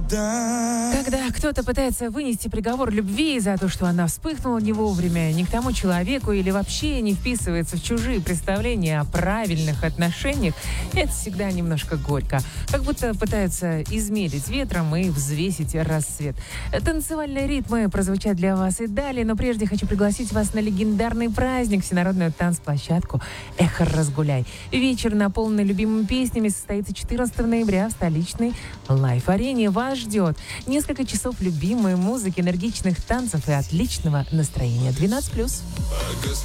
Когда кто-то пытается вынести приговор любви за то, что она вспыхнула не вовремя, не к тому человеку или вообще не вписывается в чужие представления о правильных отношениях, это всегда немножко горько. Как будто пытаются измерить ветром и взвесить рассвет. Танцевальные ритмы прозвучат для вас и далее, но прежде хочу пригласить вас на легендарный праздник, всенародную танцплощадку «Эхо Разгуляй». Вечер, наполненный любимыми песнями, состоится 14 ноября в столичной Лайф-арене. Вас ждет несколько часов любимой музыки, энергичных танцев и отличного настроения. 12+.